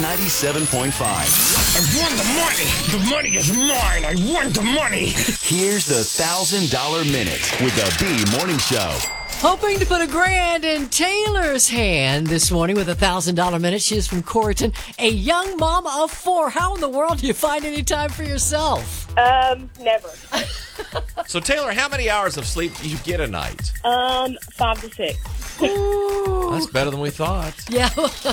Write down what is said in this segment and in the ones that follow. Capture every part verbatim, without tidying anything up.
ninety-seven point five. I won the money. The money is mine. I won the money. Here's the one thousand dollar Minute with the B Morning Show. Hoping to put a grand in Taylor's hand this morning with a one thousand dollar Minute. She is from Corrigan, a young mom of four. How in the world do you find any time for yourself? Um, never. So, Taylor, how many hours of sleep do you get a night? Um, five to six. Ooh. That's better than we thought. Yeah.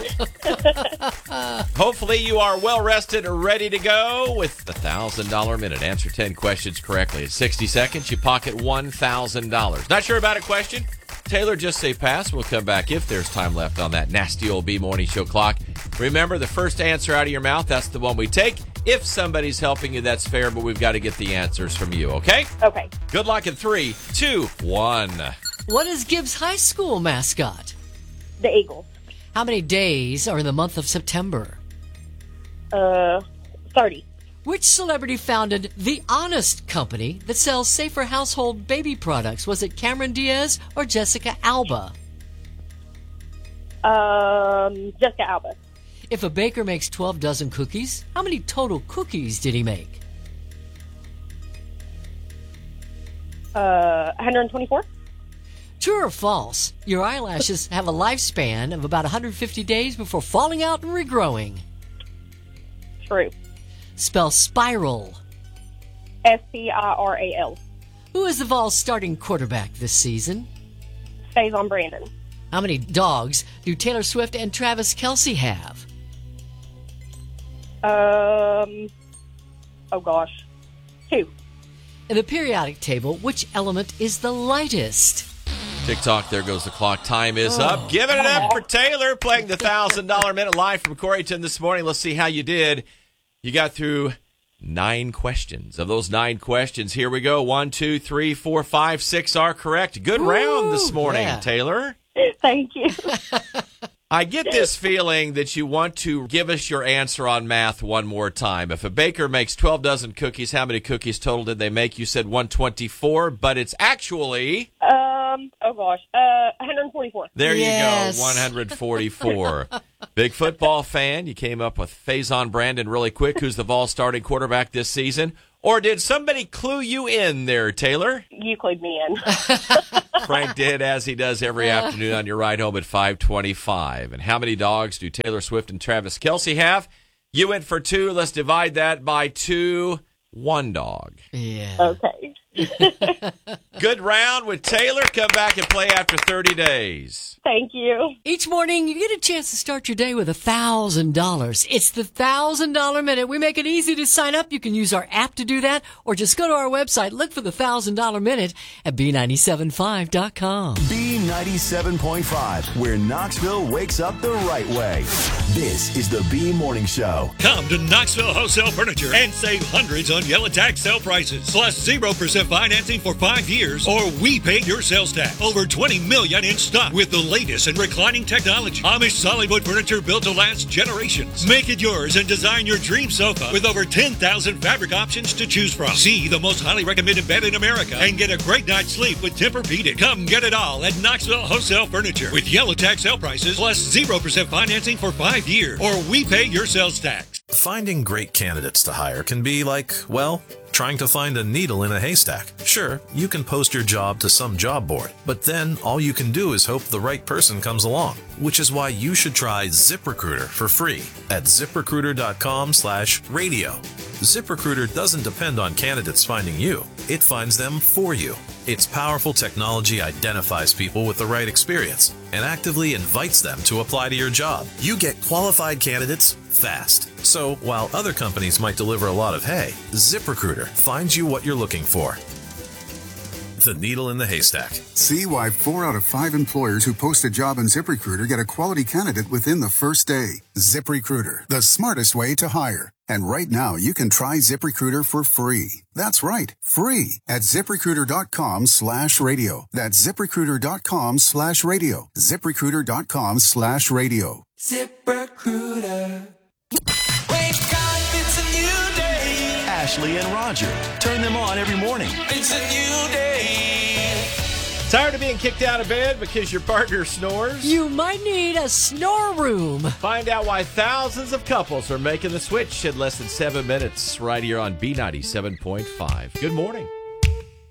Hopefully you are well rested or ready to go with the one thousand dollar Minute. Answer ten questions correctly. In sixty seconds, you pocket one thousand dollars. Not sure about a question? Taylor, just say pass. We'll come back if there's time left on that nasty old B Morning Show clock. Remember, the first answer out of your mouth, that's the one we take. If somebody's helping you, that's fair, but we've got to get the answers from you, okay? Okay. Good luck in three, two, one. What is Gibbs High School mascot? The Eagles. How many days are in the month of September? Uh, thirty. Which celebrity founded The Honest Company that sells safer household baby products? Was it Cameron Diaz or Jessica Alba? Um, Jessica Alba. If a baker makes twelve dozen cookies, how many total cookies did he make? Uh, one hundred twenty-four. True or false? Your eyelashes have a lifespan of about one hundred fifty days before falling out and regrowing. True. Spell spiral. S P I R A L. Who is the Vols' starting quarterback this season? Stays on Brandon. How many dogs do Taylor Swift and Travis Kelce have? Um, oh gosh. Two. In the periodic table, which element is the lightest? TikTok, there goes the clock. Time is up. Giving it up for Taylor, playing the one thousand dollar Minute live from Corrigan this morning. Let's see how you did. You got through nine questions. Of those nine questions, here we go. One, two, three, four, five, six are correct. Good Ooh, round this morning, yeah. Taylor. Thank you. I get this feeling that you want to give us your answer on math one more time. If a baker makes twelve dozen cookies, how many cookies total did they make? You said one hundred twenty-four, but it's actually... Um, oh gosh. Uh, one hundred forty-four. There Yes. you go, one hundred forty-four. Big football fan. You came up with Faison Brandon really quick, who's the Vols starting quarterback this season. Or did somebody clue you in there, Taylor? You clued me in. Frank did, as he does every afternoon on your ride home at five twenty-five. And how many dogs do Taylor Swift and Travis Kelce have? You went for two. Let's divide that by two. One dog. Yeah. Okay. Good round with Taylor. Come back and play after thirty days. Thank you. Each morning, you get a chance to start your day with one thousand dollars. It's the one thousand dollar Minute. We make it easy to sign up. You can use our app to do that, or just go to our website, look for the one thousand dollar Minute at B nine seven five dot com. B ninety-seven point five, where Knoxville wakes up the right way. This is the B Morning Show. Come to Knoxville Wholesale Furniture and save hundreds on yellow tag sale prices, plus zero percent financing for five years, or we pay your sales tax. Over twenty million in stock with the latest in reclining technology. Amish solid wood furniture built to last generations. Make it yours and design your dream sofa with over ten thousand fabric options to choose from. See the most highly recommended bed in America and get a great night's sleep with Tempur-Pedic. Come get it all at Knoxville Wholesale Furniture with yellow tag sale prices, plus zero percent financing for five years, or we pay your sales tax. Finding great candidates to hire can be like, well, trying to find a needle in a haystack. Sure, you can post your job to some job board, but then all you can do is hope the right person comes along, which is why you should try ZipRecruiter for free at ZipRecruiter.com slash radio. ZipRecruiter doesn't depend on candidates finding you. It finds them for you. Its powerful technology identifies people with the right experience and actively invites them to apply to your job. You get qualified candidates fast. So while other companies might deliver a lot of hay, ZipRecruiter finds you what you're looking for. The needle in the haystack. See why four out of five employers who post a job on ZipRecruiter get a quality candidate within the first day. ZipRecruiter, the smartest way to hire. And right now, you can try ZipRecruiter for free. That's right, free at ZipRecruiter.com slash radio. That's ZipRecruiter.com slash radio. ZipRecruiter.com slash radio. ZipRecruiter. Wake up, it's a new day. Ashley and Roger. Turn them on every morning. It's a new day. Tired of being kicked out of bed because your partner snores? You might need a snore room. Find out why thousands of couples are making the switch in less than seven minutes right here on B ninety-seven point five. Good morning.